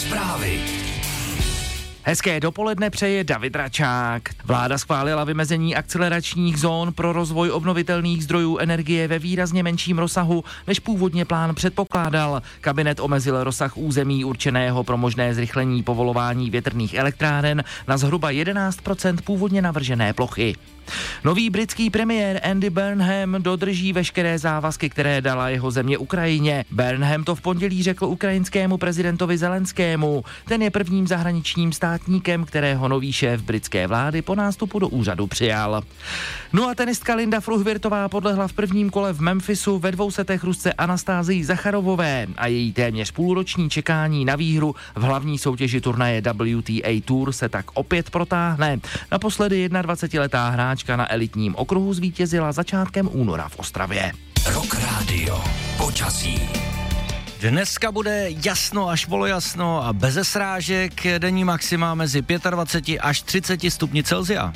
Zprávy. Hezké dopoledne přeje David Račák. Vláda schválila vymezení akceleračních zón pro rozvoj obnovitelných zdrojů energie ve výrazně menším rozsahu, než původně plán předpokládal. Kabinet omezil rozsah území určeného pro možné zrychlení povolování větrných elektráren na zhruba 11% původně navržené plochy. Nový britský premiér Andy Burnham dodrží veškeré závazky, které dala jeho země Ukrajině. Burnham to v pondělí řekl ukrajinskému prezidentovi Zelenskému. Ten je prvním zahraničním státníkem, kterého nový šéf britské vlády po nástupu do úřadu přijal. No a tenistka Linda Fruhvirtová podlehla v prvním kole v Memphisu ve 2 setech Rusce Anastázii Zacharovové a její téměř půlroční čekání na výhru v hlavní soutěži turnaje WTA Tour se tak opět protáhne. Naposledy 21letá hráčka na elitním okruhu zvítězila začátkem února v Ostravě. Rock Radio. Počasí. Dneska bude jasno až polojasno a beze srážek, denní maxima mezi 25 až 30 stupni Celsia.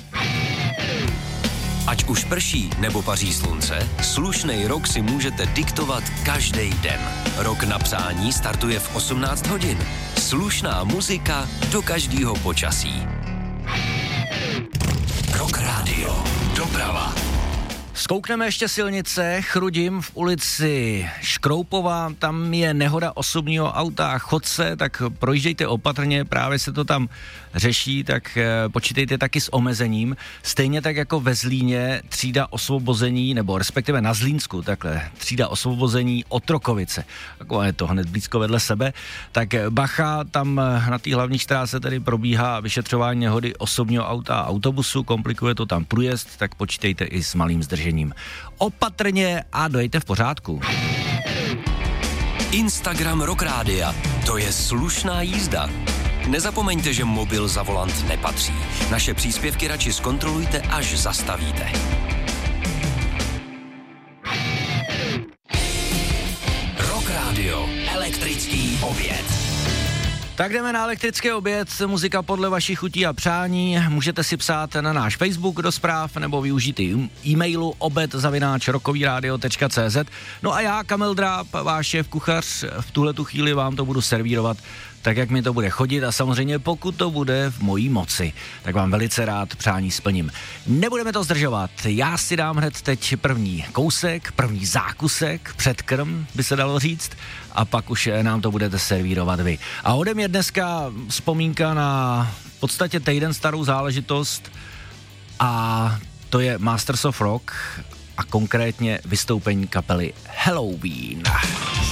Ať už prší nebo paří slunce, slušnej rok si můžete diktovat každý den. Rok na přání startuje v 18 hodin. Slušná muzika do každého počasí. Rock Radio. Doprava. Zkoukneme ještě silnice, Chrudim v ulici Škroupova, tam je nehoda osobního auta a chodce, tak projíždějte opatrně, právě se to tam řeší, tak počítejte taky s omezením. Stejně tak jako ve Zlíně třída osvobození, nebo respektive na Zlínsku, takhle, třída osvobození Otrokovice. Takové je to hned blízko vedle sebe. Tak bacha, tam na té hlavní štráse tedy probíhá vyšetřování nehody osobního auta a autobusu, komplikuje to tam průjezd, tak počítejte i s malým zdržením. Opatrně a dojďte v pořádku. Instagram Rock Rádia. To je slušná jízda. Nezapomeňte, že mobil za volant nepatří. Naše příspěvky radši zkontrolujte, až zastavíte. Rock Radio. Elektrický oběd. Tak jdeme na elektrický oběd, muzika podle vašich chutí a přání. Můžete si psát na náš Facebook do zpráv nebo využít e-mailu obed@rockovyradio.cz. No a já, Kamil Dráb, váš šéf kuchař, v tuhletu chvíli vám to budu servírovat tak, jak mi to bude chodit a samozřejmě pokud to bude v mojí moci, tak vám velice rád přání splním. Nebudeme to zdržovat, já si dám hned teď první kousek, první zákusek, předkrm, by se dalo říct, a pak už nám to budete servírovat vy. A ode mě dneska vzpomínka na v podstatě týden starou záležitost a to je Masters of Rock a konkrétně vystoupení kapely Helloween.